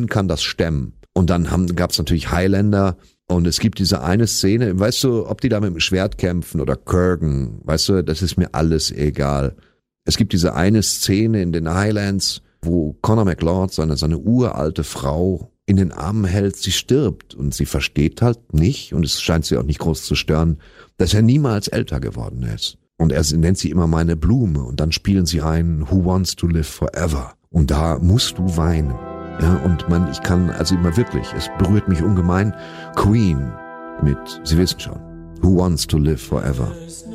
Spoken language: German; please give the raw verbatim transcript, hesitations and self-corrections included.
Anakin kann das stemmen. Und dann gab es natürlich Highlander und es gibt diese eine Szene, weißt du, ob die da mit dem Schwert kämpfen oder Kurgan, weißt du, das ist mir alles egal. Es gibt diese eine Szene in den Highlands, wo Conor McLeod seine, seine uralte Frau in den Armen hält, sie stirbt und sie versteht halt nicht und es scheint sie auch nicht groß zu stören, dass er niemals älter geworden ist. Und er nennt sie immer meine Blume und dann spielen sie ein Who Wants to Live Forever und da musst du weinen. Ja, und man, ich kann, also immer wirklich, es berührt mich ungemein. Queen mit, Sie wissen schon, Who Wants to Live Forever.